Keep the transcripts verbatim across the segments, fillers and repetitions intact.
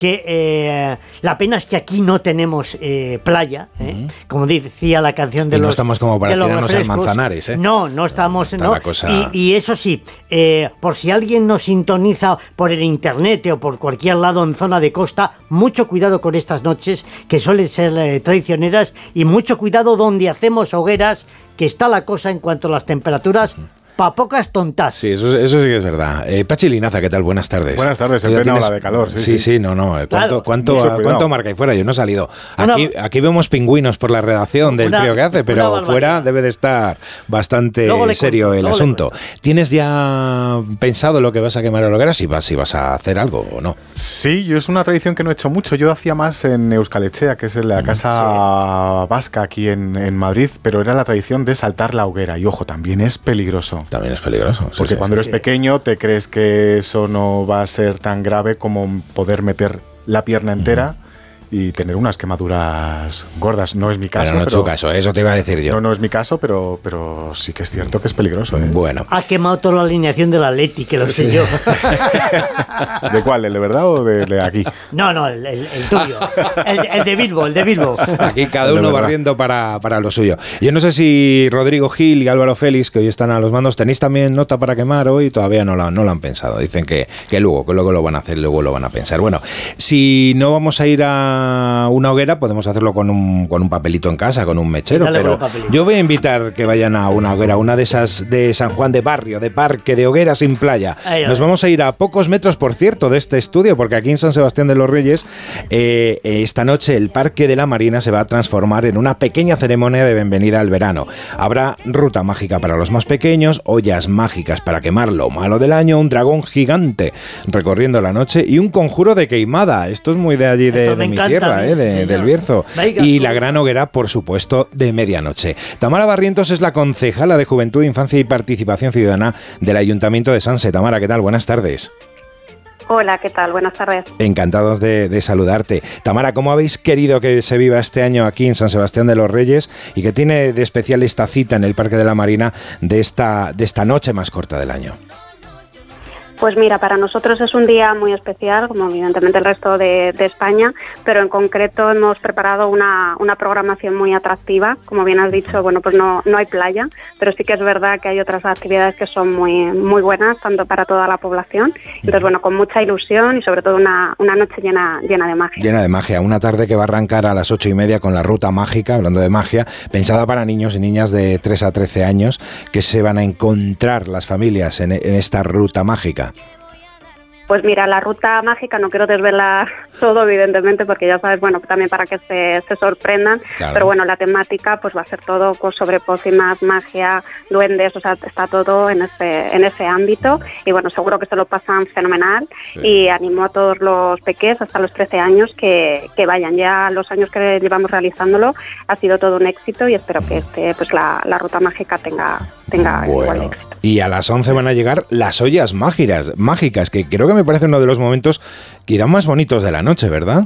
que eh, la pena es que aquí no tenemos eh, playa, ¿eh? Uh-huh. Como decía la canción de y los... no estamos como para tirarnos al Manzanares, ¿eh? No, no estamos... No. Cosa... Y, y eso sí, eh, por si alguien nos sintoniza por el internet o por cualquier lado en zona de costa, mucho cuidado con estas noches, que suelen ser eh, traicioneras, y mucho cuidado donde hacemos hogueras, que está la cosa en cuanto a las temperaturas... Pa' pocas tontas. Sí, eso, eso sí que es verdad. Eh, Pachi Linaza, ¿qué tal? Buenas tardes. Buenas tardes, en plena ola de calor. Sí, sí, sí, sí. no, no. ¿Cuánto, claro, cuánto, a, ¿cuánto marca ahí fuera? Yo no he salido. Aquí, una, aquí vemos pingüinos por la redacción del una, frío que hace, pero fuera debe de estar bastante serio cuento, el asunto. ¿Tienes ya pensado lo que vas a quemar a la hoguera? Si vas, si vas a hacer algo o no. Sí, yo es una tradición que no he hecho mucho. Yo hacía más en Euskal Etxea, que es la casa sí. vasca aquí en, en Madrid, pero era la tradición de saltar la hoguera. Y ojo, también es peligroso. También es peligroso. Porque sí, cuando sí, eres sí. pequeño te crees que eso no va a ser tan grave como poder meter la pierna entera uh-huh. y tener unas quemaduras gordas. No es mi caso. Pero no es tu caso, eso te iba a decir yo. No, no es mi caso, pero, pero sí que es cierto que es peligroso. ¿eh? Bueno. Ha quemado toda la alineación del Atleti, que lo sé sí. yo. ¿De cuál? ¿El de verdad o de, de aquí? No, no, el, el, el tuyo. El, el de Bilbo, el de Bilbo. Aquí cada uno barriendo para, para lo suyo. Yo no sé si Rodrigo Gil y Álvaro Félix, que hoy están a los mandos, tenéis también nota para quemar hoy. Todavía no lo, no lo han pensado. Dicen que, que luego, que luego lo van a hacer, luego lo van a pensar. Bueno, si no vamos a ir a una hoguera, podemos hacerlo con un, con un papelito en casa, con un mechero, pero yo voy a invitar que vayan a una hoguera, una de esas de San Juan de Barrio, de parque, de hoguera sin playa. Ay, Nos vamos a ir a pocos metros, por cierto, de este estudio, porque aquí en San Sebastián de los Reyes, eh, esta noche el Parque de la Marina se va a transformar en una pequeña ceremonia de bienvenida al verano. Habrá ruta mágica para los más pequeños, ollas mágicas para quemar lo malo del año, un dragón gigante recorriendo la noche y un conjuro de queimada. Esto es muy de allí, de, de mi tierra, eh, de, del Bierzo. Y la gran hoguera, por supuesto, de medianoche. Tamara Barrientos es la concejala de Juventud, Infancia y Participación Ciudadana del Ayuntamiento de Sanse. Tamara, ¿qué tal? Buenas tardes. Hola, ¿qué tal? Buenas tardes. Encantados de, de saludarte. Tamara, ¿cómo habéis querido que se viva este año aquí en San Sebastián de los Reyes y que tiene de especial esta cita en el Parque de la Marina de esta, de esta noche más corta del año? Pues mira, para nosotros es un día muy especial, como evidentemente el resto de, de España, pero en concreto hemos preparado una, una programación muy atractiva. Como bien has dicho, bueno, pues no, no hay playa, pero sí que es verdad que hay otras actividades que son muy, muy buenas, tanto para toda la población. Entonces, bueno, con mucha ilusión y sobre todo una, una noche llena, llena de magia. Llena de magia, una tarde que va a arrancar a las ocho y media con la ruta mágica, hablando de magia, pensada para niños y niñas de tres a trece años, que se van a encontrar las familias en, en esta ruta mágica. Pues mira, la ruta mágica, no quiero desvelar todo, evidentemente, porque ya sabes, bueno, también para que se, se sorprendan, claro. Pero bueno, la temática pues va a ser todo pues, sobre pócimas, magia, duendes, o sea, está todo en ese, en ese ámbito, y bueno, seguro que se lo pasan fenomenal, sí. Y animo a todos los pequeños hasta los trece años que, que vayan. Ya los años que llevamos realizándolo ha sido todo un éxito y espero que este, pues la, la ruta mágica tenga, tenga bueno. igual éxito. Y a las once van a llegar las ollas mágicas, mágicas, que creo que me parece uno de los momentos quizá más bonitos de la noche, ¿verdad?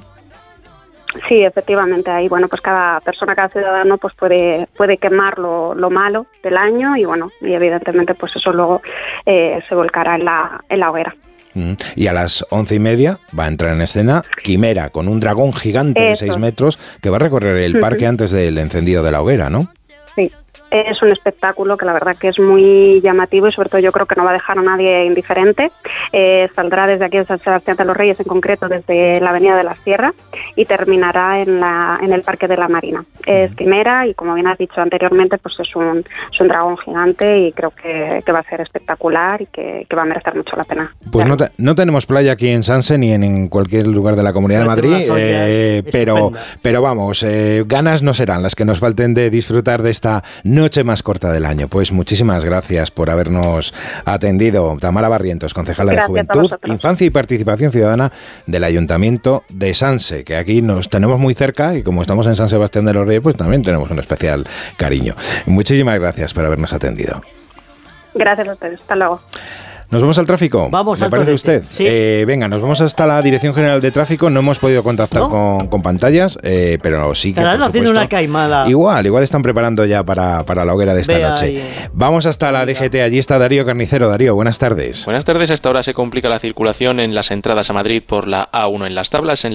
Sí, efectivamente, ahí bueno, pues cada persona, cada ciudadano pues puede puede quemar lo, lo malo del año y bueno, y evidentemente pues eso luego eh, se volcará en la, en la hoguera. Y a las once y media va a entrar en escena Quimera, con un dragón gigante eso. de seis metros que va a recorrer el parque uh-huh. antes del encendido de la hoguera, ¿no? Sí. Es un espectáculo que la verdad que es muy llamativo y sobre todo yo creo que no va a dejar a nadie indiferente. Eh, saldrá desde aquí de San Sebastián de los Reyes, en concreto desde la Avenida de la Sierra, y terminará en la en el Parque de la Marina. Es quimera y como bien has dicho anteriormente, pues es un, es un dragón gigante y creo que, que va a ser espectacular y que, que va a merecer mucho la pena. Pues no, te, no tenemos playa aquí en Sanse ni en, en cualquier lugar de la Comunidad de Madrid, eh, pero, pero vamos, eh, ganas no serán las que nos falten de disfrutar de esta noche más corta del año. Pues muchísimas gracias por habernos atendido. Tamara Barrientos, concejala gracias de Juventud, Infancia y Participación Ciudadana del Ayuntamiento de Sanse, que aquí nos tenemos muy cerca y como estamos en San Sebastián de los Reyes, pues también tenemos un especial cariño. Muchísimas gracias por habernos atendido. Gracias a ustedes. Hasta luego. ¿Nos vamos al tráfico? Vamos ¿Le al parece torete. usted? Sí. Eh, venga, nos vamos hasta la Dirección General de Tráfico. No hemos podido contactar ¿No? con, con pantallas, eh, pero sí que, Estarán por haciendo supuesto, una caimada. Igual, igual están preparando ya para, para la hoguera de esta Vea noche. ahí. Vamos hasta la D G T. Allí está Darío Carnicero. Darío, buenas tardes. Buenas tardes. A esta hora se complica la circulación en las entradas a Madrid por la A uno en Las Tablas, en